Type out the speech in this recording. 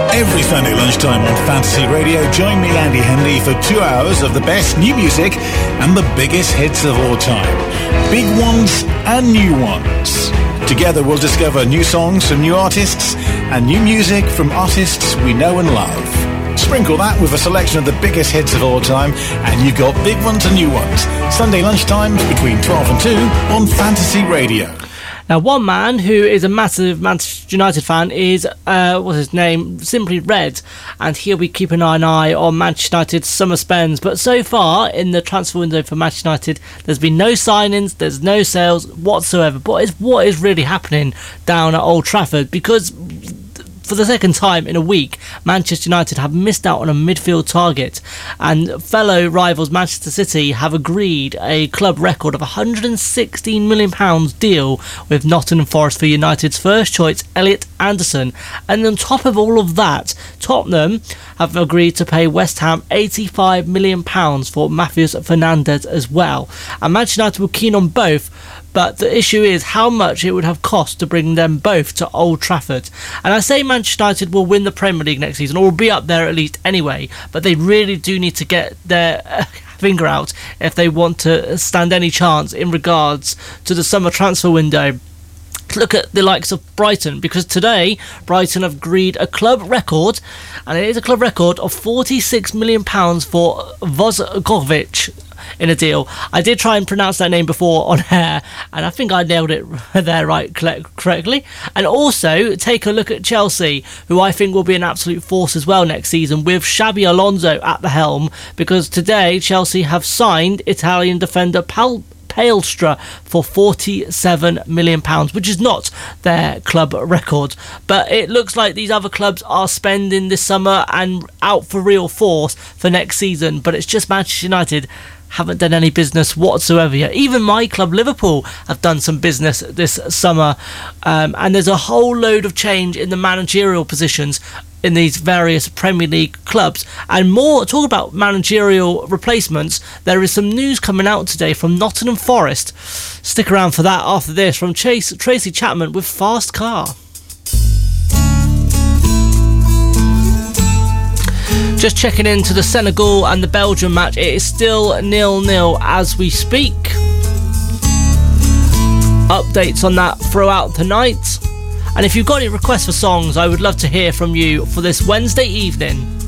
Every Sunday lunchtime on Fantasy Radio, join me, Andy Hendy, for 2 hours of the best new music and the biggest hits of all time. Big ones and new ones. Together we'll discover new songs from new artists and new music from artists we know and love. Sprinkle that with a selection of the biggest hits of all time and you've got big ones and new ones. Sunday lunchtime between 12 and 2 on Fantasy Radio. Now, one man who is a massive Manchester United fan is, what's his name, Simply Red, and he'll be keeping an eye on Manchester United's summer spends. But so far, in the transfer window for Manchester United, there's been no signings, there's no sales whatsoever. But what is really happening down at Old Trafford? Because for the second time in a week, Manchester United have missed out on a midfield target, and fellow rivals Manchester City have agreed a club record of £116 million deal with Nottingham Forest for United's first choice Elliot Anderson. And on top of all of that, Tottenham have agreed to pay West Ham £85 million for Matheus Fernandes as well. And Manchester United were keen on both, but the issue is how much it would have cost to bring them both to Old Trafford. And I say Manchester United will win the Premier League next season, or will be up there at least anyway, but they really do need to get their finger out if they want to stand any chance in regards to the summer transfer window. Look at the likes of Brighton, because today Brighton have agreed a club record, and it is a club record of £46 million for Vozgovic in a deal. I did try and pronounce that name before on air, and I think I nailed it there correctly. And also take a look at Chelsea, who I think will be an absolute force as well next season, with Xabi Alonso at the helm, because today Chelsea have signed Italian defender Palestra for £47 million, which is not their club record. But it looks like these other clubs are spending this summer and out for real force for next season, but it's just Manchester United haven't done any business whatsoever yet. Even my club Liverpool have done some business this summer, and there's a whole load of change in the managerial positions in these various Premier League clubs. And more, talk about managerial replacements, there is some news coming out today from Nottingham Forest. Stick around for that after this, from Tracy Chapman with Fast Car. Just checking into the Senegal and the Belgium match. It is still 0-0 as we speak. Updates on that throughout the night. And if you've got any requests for songs, I would love to hear from you for this Wednesday evening.